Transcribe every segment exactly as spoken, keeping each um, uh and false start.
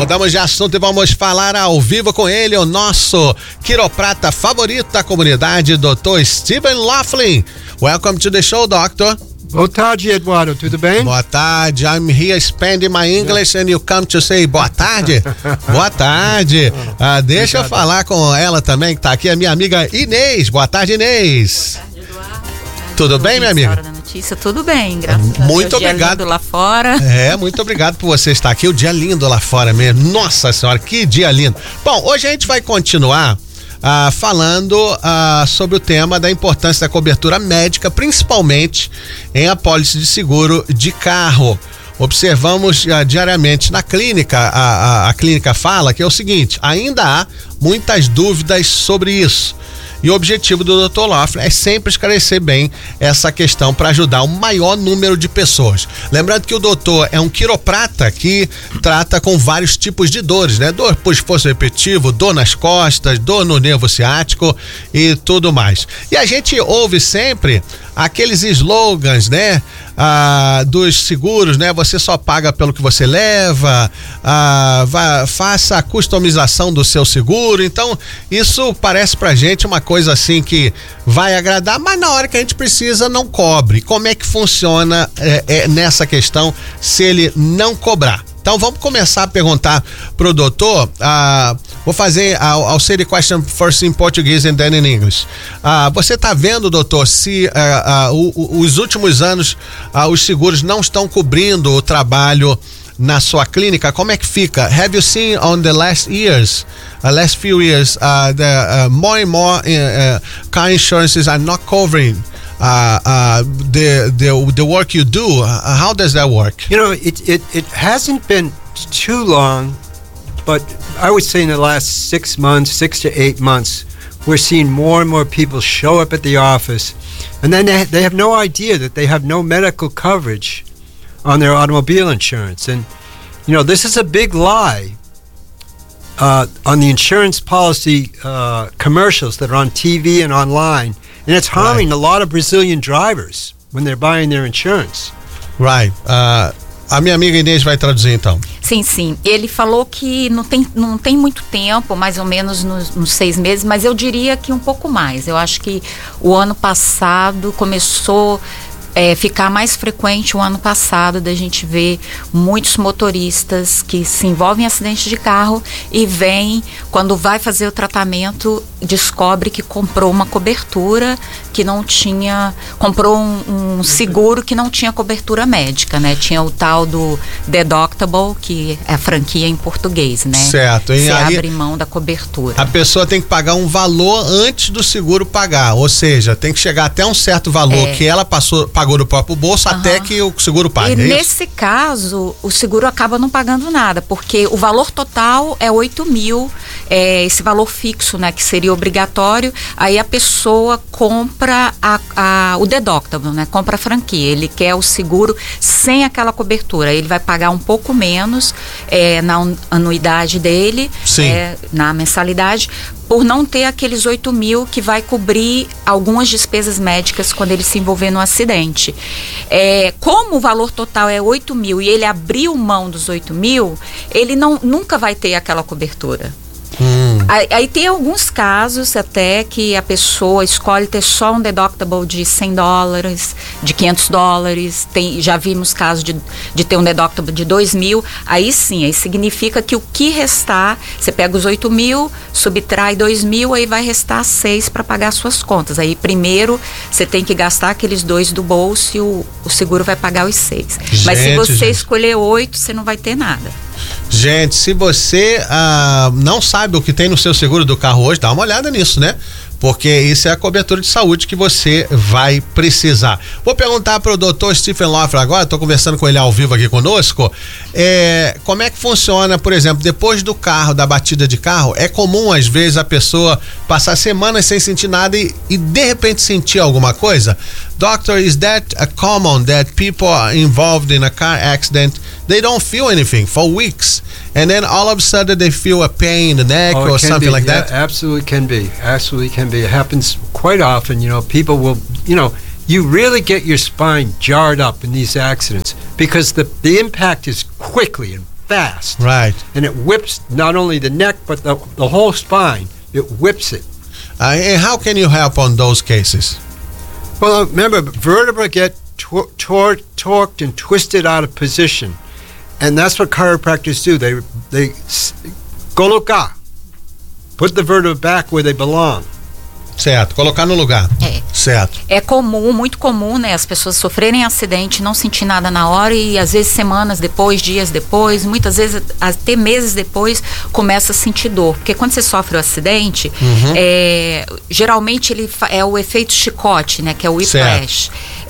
Mudamos de assunto e vamos falar ao vivo com ele, o nosso quiroprata favorito da comunidade, doutor Stephen Laughlin. Welcome to the show, doctor. Boa tarde, Eduardo. Tudo bem? Boa tarde. I'm here spending my English and you come to say boa tarde. Boa tarde. Ah, deixa eu falar com ela também, que tá aqui, a minha amiga Inês. Boa tarde, Inês. Boa tarde, Eduardo. Tudo bem, minha amiga? Hora da notícia, tudo bem, graças a Deus. Muito dia obrigado. Lindo lá fora. É, muito obrigado por você estar aqui. O dia lindo lá fora mesmo. Nossa senhora, que dia lindo. Bom, hoje a gente vai continuar Ah, falando ah, sobre o tema da importância da cobertura médica, principalmente em apólice de seguro de carro. Observamos ah, diariamente na clínica, a, a, a clínica fala que é o seguinte: ainda há muitas dúvidas sobre isso. E o objetivo do doutor Laughlin é sempre esclarecer bem essa questão para ajudar o maior número de pessoas. Lembrando que o doutor é um quiroprata que trata com vários tipos de dores, né? Dor por esforço repetitivo, dor nas costas, dor no nervo ciático e tudo mais. E a gente ouve sempre aqueles slogans, né? Ah, dos seguros, né? Você só paga pelo que você leva, ah, vá, faça a customização do seu seguro. Então, isso parece pra gente uma coisa assim que vai agradar, mas na hora que a gente precisa, não cobre. Como é que funciona é, é, nessa questão se ele não cobrar? Então vamos começar a perguntar pro doutor, uh, vou fazer, I'll, I'll say the question first in Portuguese and then in English. Uh, você tá vendo, doutor, se uh, uh, uh, os últimos anos uh, os seguros não estão cobrindo o trabalho na sua clínica? Como é que fica? Have you seen on the last years, uh, last few years, uh, the, uh, more and more uh, uh, car insurances are not covering Uh, uh, the the the work you do? Uh, how does that work? You know, it, it, it hasn't been too long, but I would say in the last six months, six to eight months, we're seeing more and more people show up at the office, and then they, they have no idea that they have no medical coverage on their automobile insurance. And, you know, this is a big lie uh, on the insurance policy uh, commercials that are on T V and online. And it's harming right. a lot of Brazilian drivers when they're buying their insurance. Right. Uh, a minha amiga Inês vai traduzir então. Sim, sim. Ele falou que não tem, não tem muito tempo, mais ou menos nos, nos seis meses, mas eu diria que um pouco mais. Eu acho que o ano passado começou É, ficar mais frequente o ano passado da gente ver muitos motoristas que se envolvem em acidentes de carro e vem, quando vai fazer o tratamento, descobre que comprou uma cobertura que não tinha, comprou um, um seguro que não tinha cobertura médica, né? Tinha o tal do deductible, que é a franquia em português, né? Certo. Você aí, abre mão da cobertura. A pessoa tem que pagar um valor antes do seguro pagar, ou seja, tem que chegar até um certo valor é. que ela passou, pagou do próprio bolso uhum. até que o seguro pague. E é nesse isso? caso, o seguro acaba não pagando nada, porque o valor total é oito mil, é esse valor fixo, né, que seria obrigatório. Aí a pessoa compra a, a, o deductible, né, compra a franquia. Ele quer o seguro sem aquela cobertura. Ele vai pagar um pouco menos é, na anuidade dele, é, na mensalidade, por não ter aqueles oito mil que vai cobrir algumas despesas médicas quando ele se envolver no acidente. É, como o valor total é oito mil e ele abriu mão dos oito mil, ele não, nunca vai ter aquela cobertura. Hum. Aí, aí tem alguns casos até que a pessoa escolhe ter só um deductible de cem dólares, de quinhentos dólares. Tem, já vimos casos de, de ter um deductible de dois mil. Aí sim, aí significa que o que restar, você pega os oito mil, subtrai dois mil, aí vai restar seis para pagar suas contas. Aí primeiro você tem que gastar aqueles dois do bolso e o, o seguro vai pagar os seis. Gente, mas se você gente. escolher oito, você não vai ter nada. Gente, se você ah, não sabe o que tem no seu seguro do carro hoje, dá uma olhada nisso, né? Porque isso é a cobertura de saúde que você vai precisar. Vou perguntar para o doutor Stephen Laughlin agora, estou conversando com ele ao vivo aqui conosco, é, como é que funciona, por exemplo, depois do carro, da batida de carro, é comum às vezes a pessoa passar semanas sem sentir nada e, e de repente sentir alguma coisa? Doctor, is that a common that people are involved in a car accident, they don't feel anything for weeks, and then all of a sudden they feel a pain in the neck oh, or something be. like yeah, that? Absolutely can be. Absolutely can be. It happens quite often. You know, people will, you know, you really get your spine jarred up in these accidents because the, the impact is quickly and fast. Right. And it whips not only the neck, but the, the whole spine. It whips it. Uh, and how can you help on those cases? Well, remember, vertebrae get tor- tor- torqued and twisted out of position. And that's what chiropractors do. They, they colocar, put the vertebrae back where they belong. Certo, colocar no lugar. É. Certo. É comum, muito comum, né, as pessoas sofrerem acidente, não sentir nada na hora e às vezes semanas depois, dias depois, muitas vezes até meses depois começa a sentir dor, porque quando você sofre o acidente, uhum. é, geralmente ele é o efeito chicote, né, que é o whiplash.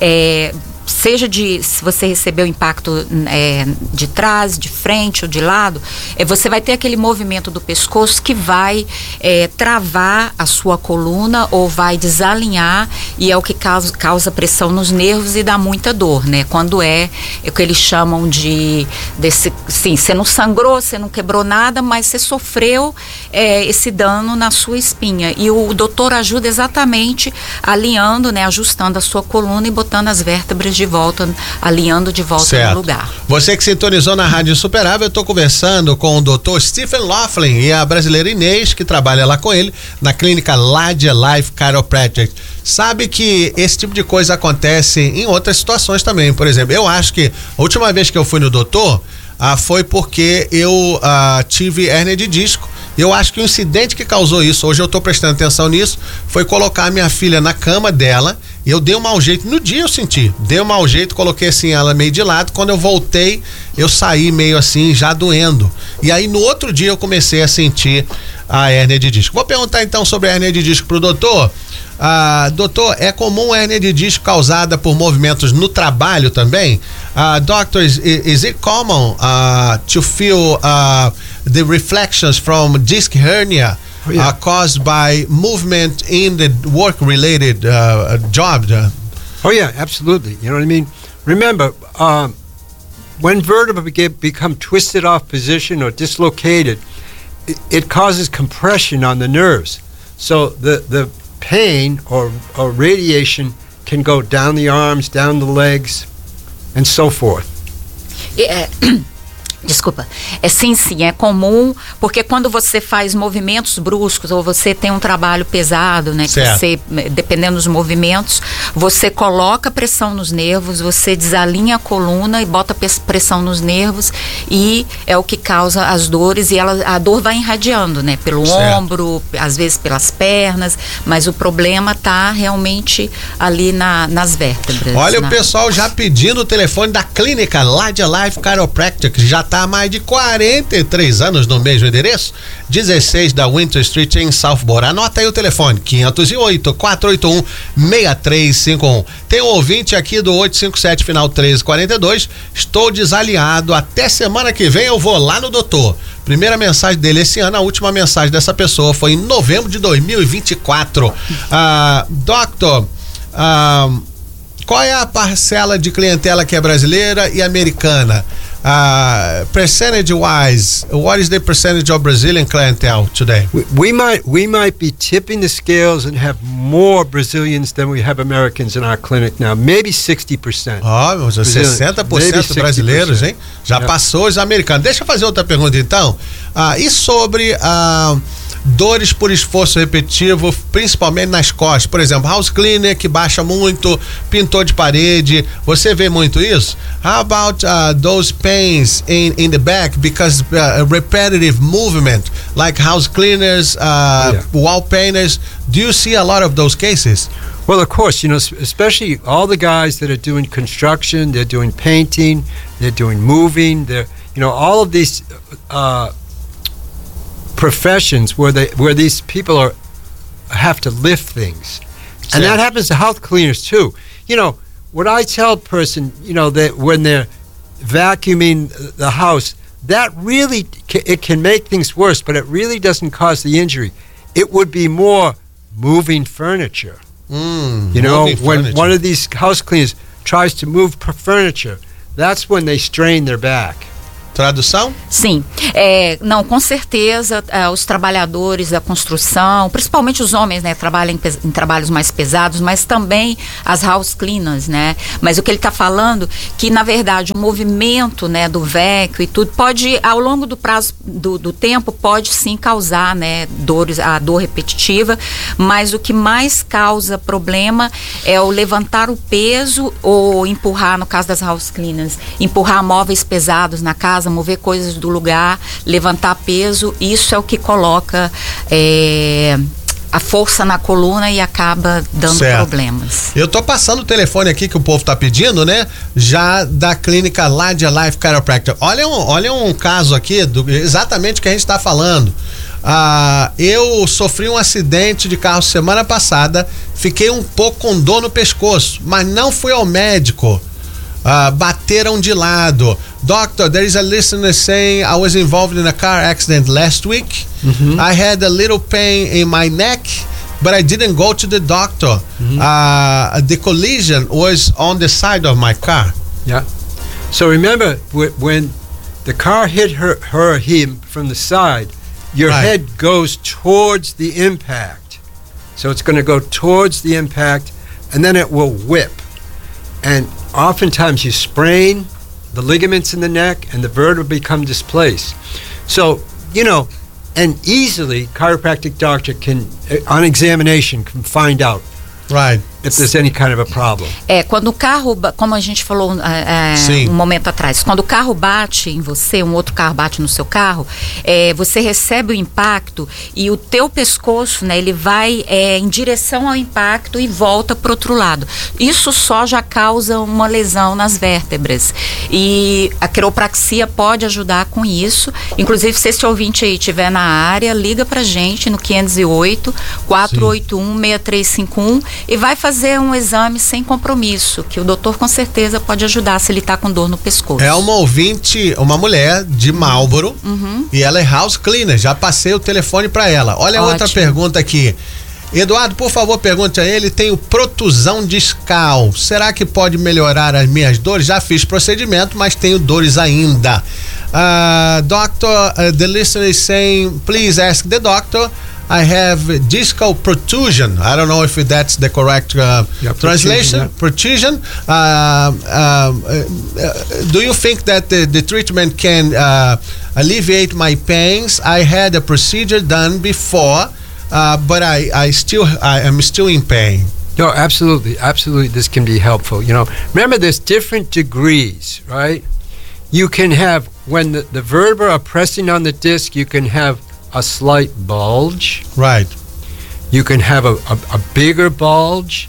É, seja de, se você recebeu impacto é, de trás, de frente ou de lado, é, você vai ter aquele movimento do pescoço que vai é, travar a sua coluna ou vai desalinhar, e é o que causa, causa pressão nos nervos e dá muita dor, né? Quando é, é o que eles chamam de, desse, sim, você não sangrou, você não quebrou nada, mas você sofreu é, esse dano na sua espinha, e o doutor ajuda exatamente alinhando, né, ajustando a sua coluna e botando as vértebras de volta, alinhando de volta certo. No lugar. Você que sintonizou na Rádio Superável, eu estou conversando com o doutor Stephen Laughlin e a brasileira Inês, que trabalha lá com ele, na clínica Ladia Life Chiropractic. Sabe que esse tipo de coisa acontece em outras situações também. Por exemplo, eu acho que a última vez que eu fui no doutor, ah, foi porque eu ah, tive hérnia de disco. Eu acho que o incidente que causou isso, hoje eu tô prestando atenção nisso, foi colocar a minha filha na cama dela, e eu dei um mau jeito, no dia eu senti, dei um mau jeito, coloquei assim ela meio de lado, quando eu voltei, eu saí meio assim, já doendo. E aí no outro dia eu comecei a sentir a hérnia de disco. Vou perguntar então sobre a hérnia de disco pro doutor. Ah, doutor, é comum a hérnia de disco causada por movimentos no trabalho também? Uh, doctors, is, is it common uh, to feel uh, the reflections from disc hernia oh, yeah. uh, caused by movement in the work-related uh, job? Oh yeah, absolutely. You know what I mean? Remember, um, when vertebrae get, become twisted off position or dislocated, it, it causes compression on the nerves. So the the pain or, or radiation can go down the arms, down the legs, and so forth. Yeah. Desculpa, é sim, sim, é comum, porque quando você faz movimentos bruscos ou você tem um trabalho pesado, né, que você, dependendo dos movimentos, você coloca pressão nos nervos, você desalinha a coluna e bota pressão nos nervos, e é o que causa as dores, e ela, a dor vai irradiando, né, pelo certo. Ombro, às vezes pelas pernas, mas o problema tá realmente ali na, nas vértebras. Olha, na... o pessoal já pedindo o telefone da clínica Ladia Life Chiropractic, já tá há mais de quarenta e três anos no mesmo endereço, dezesseis da Winter Street em Southborough. Anota aí o telefone, quinhentos e oito, quatrocentos e oitenta e um, seis três cinco um. Tem um ouvinte aqui do oito cinco sete, final treze quarenta e dois. Estou desalinhado, até semana que vem eu vou lá no doutor. Primeira mensagem dele esse ano, a última mensagem dessa pessoa foi em novembro de dois mil e vinte e quatro. Ah, doctor, ah, qual é a parcela de clientela que é brasileira e americana? Uh, percentage wise, what is the percentage of Brazilian clientele today? We, we might we might be tipping the scales and have more Brazilians than we have Americans in our clinic now. Maybe sixty percent. Ó, oh, sessenta por cento brasileiros, hein? Já yeah. passou os americanos. Deixa eu fazer outra pergunta então. Uh, e sobre uh, dores por esforço repetitivo, principalmente nas costas? Por exemplo, house cleaner que baixa muito, pintor de parede, você vê muito isso? How about uh, those pains in, in the back because uh, repetitive movement, like house cleaners, uh, yeah. wall painters? Do you see a lot of those cases? Well, of course, you know, especially all the guys that are doing construction, they're doing painting, they're doing moving, they're, you know, all of these uh, professions where they where these people are have to lift things, and yeah. that happens to house cleaners too. You know, what I tell a person, you know, that when they're vacuuming the house, that really it can make things worse, but it really doesn't cause the injury. It would be more moving furniture. Mm, you know, when furniture. One of these house cleaners tries to move furniture, that's when they strain their back. Tradução? Sim, é, não, com certeza é, os trabalhadores da construção, principalmente os homens, né, trabalham em, em trabalhos mais pesados, mas também as house cleaners, né, mas o que ele está falando, que na verdade o movimento, né, do vacuum e tudo, pode, ao longo do prazo do, do tempo, pode sim causar, né, dores, a dor repetitiva, mas o que mais causa problema é o levantar o peso ou empurrar, no caso das house cleaners, empurrar móveis pesados na casa, mover coisas do lugar, levantar peso, isso é o que coloca é, a força na coluna e acaba dando certo. Problemas. Eu tô passando o telefone aqui que o povo tá pedindo, né? Já da clínica Ladia Life Chiropractor. Olha um, olha um caso aqui, do, exatamente o que a gente tá falando. Ah, eu sofri um acidente de carro semana passada, fiquei um pouco com dor no pescoço, mas não fui ao médico. Uh, bateram de lado. Doctor, there is a listener saying I was involved in a car accident last week. Mm-hmm. I had a little pain in my neck, but I didn't go to the doctor. Mm-hmm. Uh, the collision was on the side of my car. Yeah. So remember, w- when the car hit her, her or him from the side, your right. head goes towards the impact. So it's going to go towards the impact, and then it will whip. And oftentimes you sprain the ligaments in the neck and the vertebra become displaced. So, you know, and easily chiropractic doctor can, on examination, can find out right. if there's any kind of a problem. É, quando o carro, como a gente falou é, um momento atrás, quando o carro bate em você, um outro carro bate no seu carro, é, você recebe o impacto e o teu pescoço, né, ele vai é, em direção ao impacto e volta para o outro lado. Isso só já causa uma lesão nas vértebras. E a quiropraxia pode ajudar com isso. Inclusive, se esse ouvinte aí estiver na área, liga pra gente no quinhentos e oito, quatro oito um, seis três cinco um e vai fazer fazer um exame sem compromisso, que o doutor com certeza pode ajudar se ele está com dor no pescoço. É uma ouvinte, uma mulher de Marlboro, uhum. e ela é house cleaner, já passei o telefone para ela. Olha a outra pergunta aqui. Eduardo, por favor, pergunte a ele, tenho protusão discal, será que pode melhorar as minhas dores? Já fiz procedimento, mas tenho dores ainda. Uh, doctor, uh, the listener is saying, please ask the doctor, I have discal protrusion. I don't know if that's the correct uh, yeah, translation. Protrusion. Yeah. Uh, uh, uh, do you think that the, the treatment can uh, alleviate my pains? I had a procedure done before, uh, but I, I still I am still in pain. No, absolutely, absolutely. This can be helpful. You know, remember, there's different degrees, right? You can have when the, the vertebrae are pressing on the disc. You can have a slight bulge. Right. You can have a, a, a bigger bulge.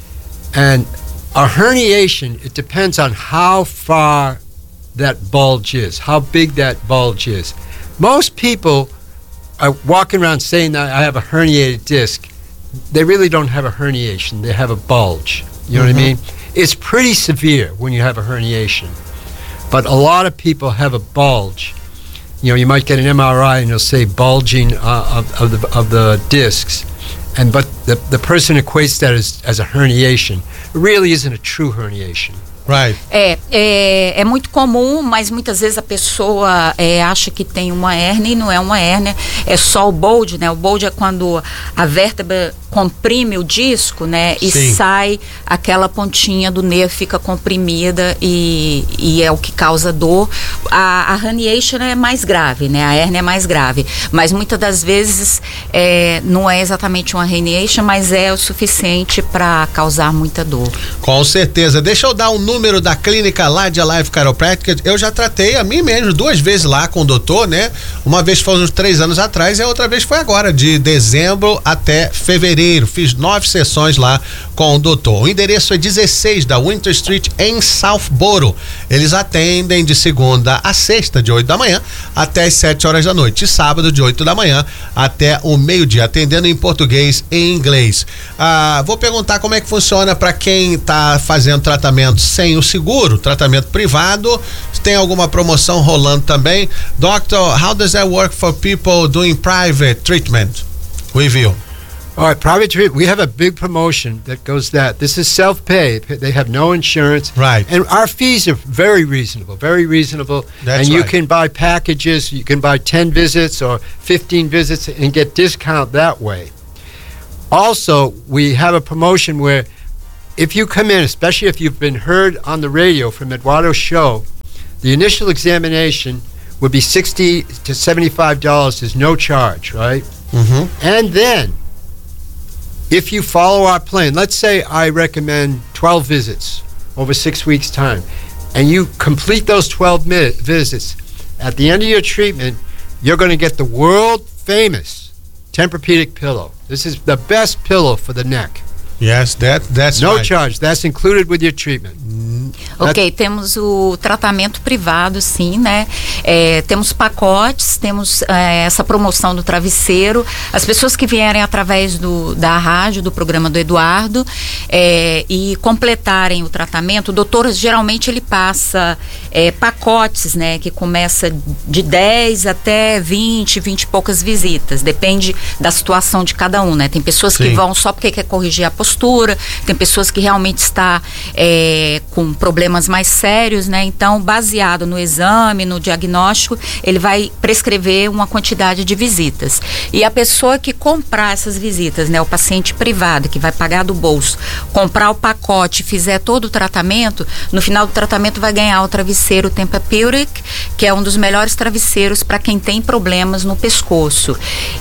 And a herniation, it depends on how far that bulge is, how big that bulge is. Most people are walking around saying that I have a herniated disc. They really don't have a herniation. They have a bulge. You know mm-hmm. what I mean? It's pretty severe when you have a herniation. But a lot of people have a bulge. You know, you might get an M R I and it'll say bulging uh, of, of the of the discs, and but the the person equates that as as a herniation. It really isn't a true herniation. Right. É, é, é muito comum, mas muitas vezes a pessoa é, acha que tem uma hérnia e não é uma hérnia, é só o bulge, né? O bulge é quando a vértebra comprime o disco, né? E Sim. sai aquela pontinha do nervo, fica comprimida e, e é o que causa dor. A, a herniation é mais grave, né? A hérnia é mais grave, mas muitas das vezes é, não é exatamente uma herniation, mas é o suficiente para causar muita dor. Com certeza. Deixa eu dar um número da clínica Ladia Life Chiropractic. Eu já tratei a mim mesmo duas vezes lá com o doutor, né? Uma vez foi uns três anos atrás e a outra vez foi agora, de dezembro até fevereiro. Fiz nove sessões lá com o doutor. O endereço é dezesseis da Winter Street em Southboro. Eles atendem de segunda a sexta, de oito da manhã até as sete horas da noite. E sábado, de oito da manhã até o meio-dia, atendendo em português e inglês. Ah, vou perguntar como é que funciona para quem está fazendo tratamento sem o seguro, tratamento privado. Tem alguma promoção rolando também? Doctor, how does that work for people doing private treatment with you? All right, private treatment. We have a big promotion that goes that. This is self-pay. They have no insurance. Right. And our fees are very reasonable, very reasonable. That's and you right. can buy packages. You can buy ten visits or fifteen visits and get discount that way. Also, we have a promotion where if you come in, especially if you've been heard on the radio from Eduardo's show, the initial examination would be sixty to seventy-five dollars. There's no charge, right? Mm-hmm. And then, if you follow our plan, let's say I recommend twelve visits over six weeks' time, and you complete those twelve mi- visits, at the end of your treatment, you're going to get the world-famous Tempur-Pedic pillow. This is the best pillow for the neck. Yes, that, that's No right. charge. That's included with your treatment. Ok, temos o tratamento privado, sim, né? É, temos pacotes, temos é, essa promoção do travesseiro. As pessoas que vierem através do, da rádio, do programa do Eduardo, é, e completarem o tratamento, o doutor geralmente ele passa é, pacotes, né? Que começa de dez até vinte, vinte e poucas visitas. Depende da situação de cada um, né? Tem pessoas Sim. que vão só porque quer corrigir a postura, tem pessoas que realmente está é, com problemas mais sérios, né? Então, baseado no exame, no diagnóstico, ele vai prescrever uma quantidade de visitas. E a pessoa que comprar essas visitas, né? O paciente privado, que vai pagar do bolso, comprar o pacote, fizer todo o tratamento, no final do tratamento vai ganhar o travesseiro Tempur-Pedic, que é um dos melhores travesseiros para quem tem problemas no pescoço.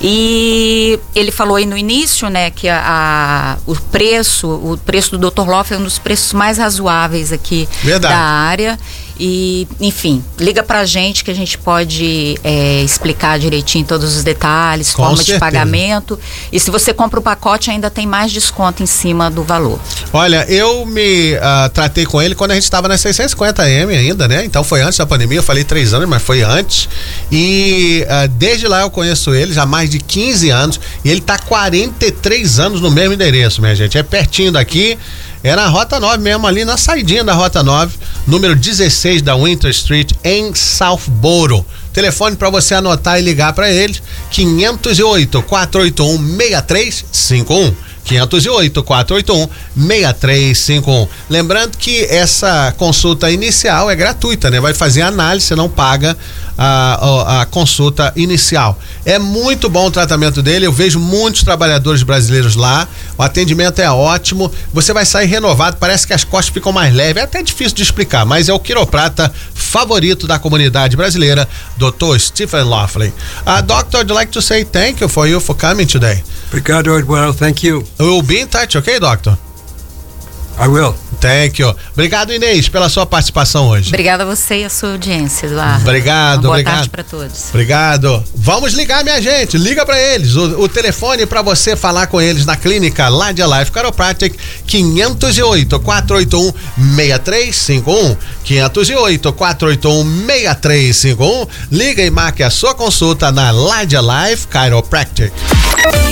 E ele falou aí no início, né? Que a, a, o preço, o preço do doutor Loff é um dos preços mais razoáveis aqui Verdade. da área. E, enfim, liga pra gente que a gente pode é, explicar direitinho todos os detalhes, Com forma certeza. de pagamento. E se você compra o pacote, ainda tem mais desconto em cima do valor. Olha, eu me uh, tratei com ele quando a gente estava na seiscentos e cinquenta M ainda, né? Então foi antes da pandemia, eu falei três anos, mas foi antes. E uh, desde lá eu conheço ele, já há mais de quinze anos. E ele tá quarenta e três anos no mesmo endereço, minha gente. É pertinho daqui. É na Rota nove mesmo, ali na saidinha da Rota nove, número dezesseis da Winter Street, em Southborough. Telefone para você anotar e ligar para eles, quinhentos e oito, quatrocentos e oitenta e um, sessenta e três cinquenta e um. quinhentos e oito, quatrocentos e oitenta e um, sessenta e três cinquenta e um. Lembrando que essa consulta inicial é gratuita, né? Vai fazer análise, você não paga a, a, a consulta inicial. É muito bom o tratamento dele, eu vejo muitos trabalhadores brasileiros lá, o atendimento é ótimo, você vai sair renovado, parece que as costas ficam mais leves, é até difícil de explicar, mas é o quiroprata favorito da comunidade brasileira, doutor Stephen Laughlin. Uh, doctor, I'd like to say thank you for you for coming today. Obrigado, Eduardo. Thank you. We'll be in touch, okay, doctor? I will. Thank you. Obrigado, Inês, pela sua participação hoje. Obrigada a você e a sua audiência, Eduardo. Obrigado, Uma boa obrigado. tarde para todos. Obrigado. Vamos ligar, minha gente. Liga pra eles. O, o telefone pra você falar com eles na clínica Ladia Life Chiropractic, quinhentos e oito, quatrocentos e oitenta e um, sessenta e três cinquenta e um. quinhentos e oito, quatrocentos e oitenta e um, sessenta e três cinquenta e um. Liga e marque a sua consulta na Ladia Life Chiropractic.